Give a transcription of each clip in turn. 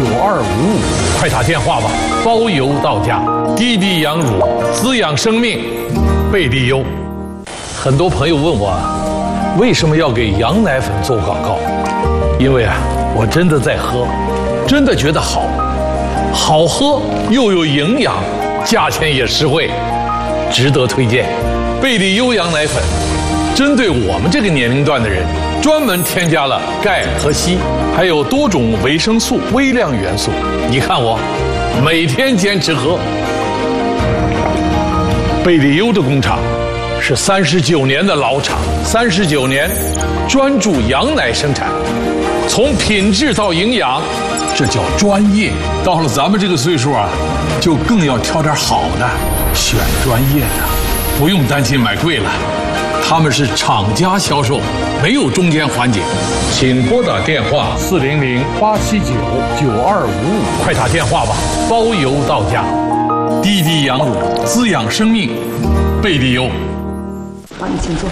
9255，快打电话吧，包邮到家。滴滴羊乳滋养生命，贝利优。很多朋友问我，为什么要给羊奶粉做广告？因为我真的在喝，真的觉得好喝又有营养，价钱也实惠，值得推荐。贝利优羊奶粉针对我们这个年龄段的人，专门添加了钙和硒，还有多种维生素、微量元素。你看我每天坚持喝。贝利优的工厂是39年的老厂，39年专注羊奶生产，从品质到营养，这叫专业。到了咱们这个岁数就更要挑点好的，选专业的，不用担心买贵了。他们是厂家销售，没有中间环节。请拨打电话400-879-9255，快打电话吧，包邮到家。滴滴羊乳滋养生命，贝利优。 好，你请坐。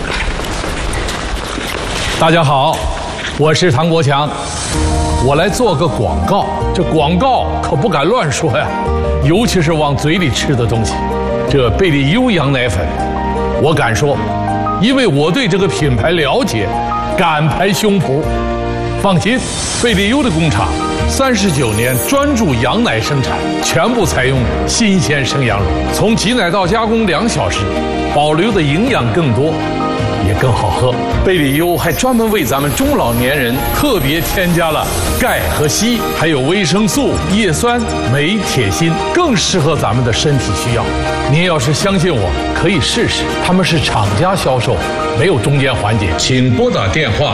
大家好，我是唐国强，我来做个广告。这广告可不敢乱说呀，尤其是往嘴里吃的东西。这贝利优羊奶粉，我敢说，因为我对这个品牌了解，敢拍胸脯。放心，贝利优的工厂39年专注羊奶生产，全部采用新鲜生羊乳，从挤奶到加工2小时，保留的营养更多，也更好喝。贝利优还专门为咱们中老年人特别添加了钙和硒，还有维生素、叶酸、镁、铁、锌，更适合咱们的身体需要。您要是相信我，可以试试。他们是厂家销售，没有中间环节。请拨打电话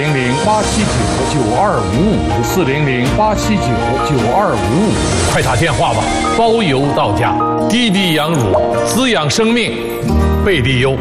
400-879-9255，400-879-9255，快打电话吧，包邮到家。滴滴羊乳滋养生命，贝利优。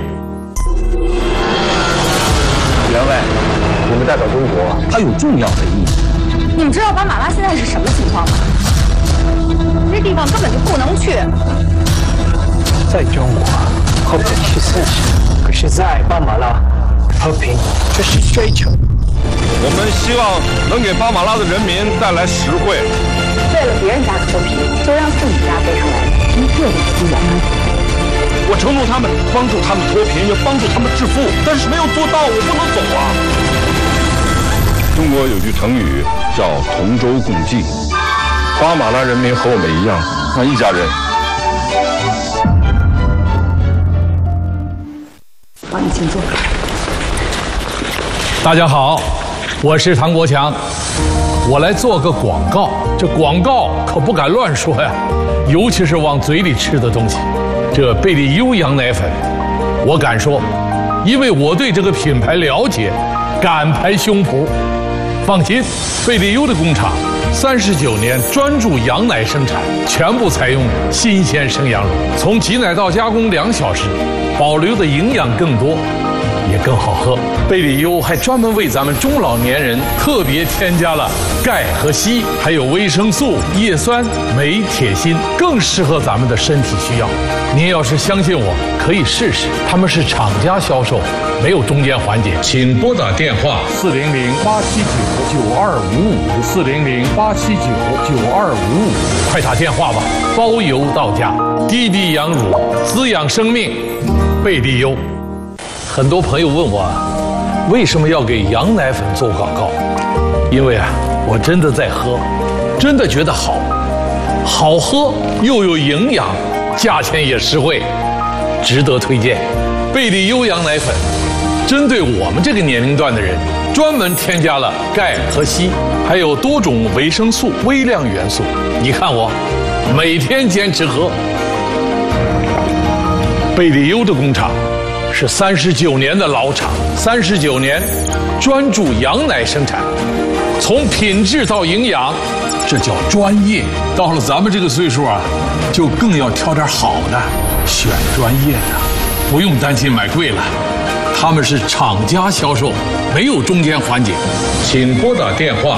员外，我们代表中国，它有重要的意义。 你们知道巴马拉现在是什么情况吗？这地方根本就不能去。 在中国，和平是现实，可是在巴马拉，和平却是追求。 我们希望能给巴马拉的人民带来实惠。 为了别人家脱贫，就让自己家背上来一个人资源。 我承诺他们，帮助他们脱贫，也帮助他们致富，但是没有做到，我不能走啊。中国有句成语叫同舟共济，巴马拉人民和我们一样，像一家人。 好，你请坐。 大家好，我是唐国强，我来做个广告。这广告可不敢乱说呀，尤其是往嘴里吃的东西。这贝利优羊奶粉，我敢说，因为我对这个品牌了解，敢拍胸脯。放心，贝利优的工厂39年专注羊奶生产，全部采用新鲜生羊乳，从挤奶到加工2小时，保留的营养更多，也更好喝。贝利优还专门为咱们中老年人特别添加了钙和硒，还有维生素、叶酸、镁、铁、锌，更适合咱们的身体需要。您要是相信我，可以试试。他们是厂家销售，没有中间环节。请拨打电话400-879-9255，400-879-9255，快打电话吧，包邮到家。滴滴羊乳滋养生命，贝利优。很多朋友问我，为什么要给羊奶粉做广告？因为我真的在喝，真的觉得好喝又有营养，价钱也实惠，值得推荐。贝利优羊奶粉针对我们这个年龄段的人，专门添加了钙和硒，还有多种维生素、微量元素。你看我每天坚持喝。贝利优的工厂是39年的老厂，39年专注羊奶生产，从品质到营养，这叫专业。到了咱们这个岁数就更要挑点好的，选专业的，不用担心买贵了。他们是厂家销售，没有中间环节。请拨打电话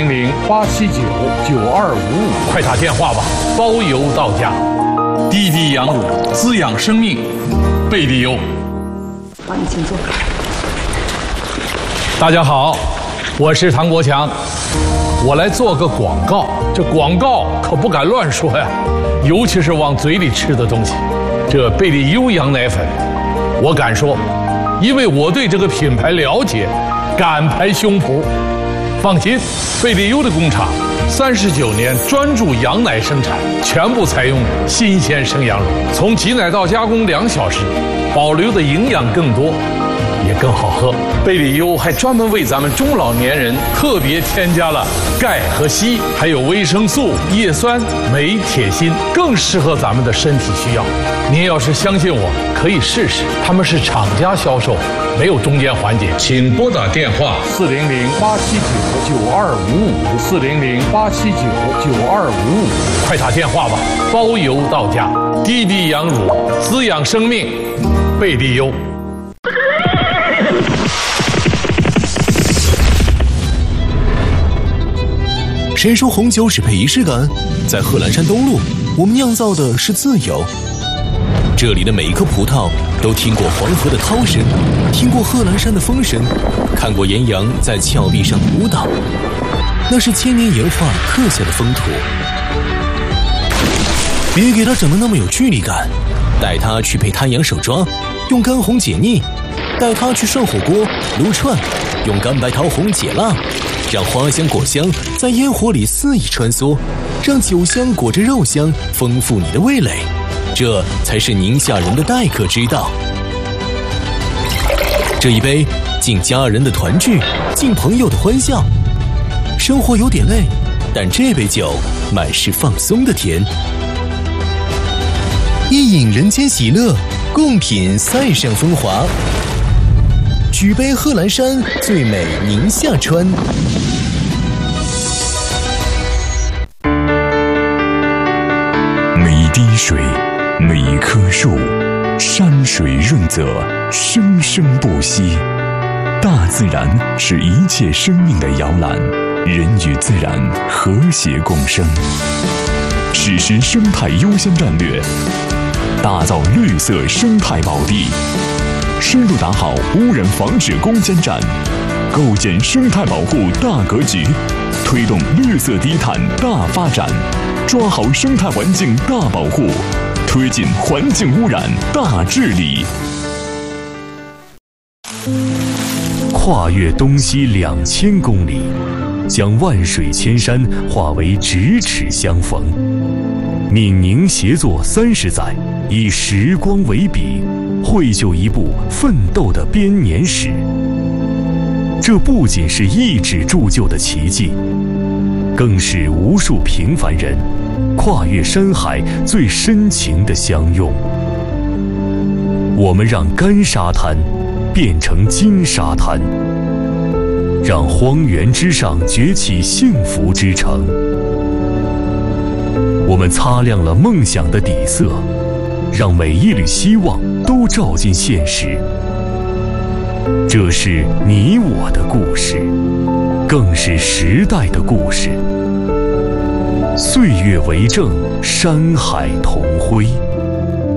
400-879-9255，快打电话吧，包邮到家。滴滴羊乳滋养生命，贝利优。 好，你请坐。 大家好，我是唐国强， 我来做个广告，这广告可不敢乱说呀，尤其是往嘴里吃的东西。这贝利优羊奶粉，我敢说，因为我对这个品牌了解，敢拍胸脯。放心，贝利优的工厂39年专注羊奶生产，全部采用新鲜生羊乳，从挤奶到加工2小时，保留的营养更多，也更好喝。贝利优还专门为咱们中老年人特别添加了钙和硒，还有维生素、叶酸、镁、铁、锌，更适合咱们的身体需要。您要是相信我，可以试试。他们是厂家销售，没有中间环节。请拨打电话400-879-9255，400-879-9255，快打电话吧，包邮到家。滴滴羊乳，滋养生命，贝利优。 谁说红酒只配仪式感？在贺兰山东路，我们酿造的是自由。这里的每一颗葡萄都听过黄河的涛声，听过贺兰山的风声，看过岩羊在峭壁上舞蹈，那是千年岩画刻下的风土。别给它整得那么有距离感，带它去配滩羊手抓，用干红解腻；带它去涮火锅、撸串，用干白桃红解辣。让花香果香在烟火里肆意穿梭，让酒香裹着肉香丰富你的味蕾，这才是宁夏人的待客之道。这一杯敬家人的团聚，敬朋友的欢笑。生活有点累，但这杯酒满是放松的甜。一饮人间喜乐，共品塞上风华。举杯贺兰山，最美宁夏川。 每一滴水，每一棵树，山水润泽，生生不息。大自然是一切生命的摇篮，人与自然和谐共生。实施生态优先战略，打造绿色生态宝地。深入打好污染防治攻坚战，构建生态保护大格局，推动绿色低碳大发展，抓好生态环境大保护，推进环境污染大治理。跨越东西2000公里，将万水千山化为咫尺相逢。闽宁协作30载，以时光为笔，绘就一部奋斗的编年史。这不仅是一纸铸就的奇迹，更是无数平凡人跨越山海最深情的相拥。我们让干沙滩变成金沙滩，让荒原之上崛起幸福之城。我们擦亮了梦想的底色，让每一缕希望都照进现实。这是你我的故事，更是时代的故事。岁月为证，山海同辉。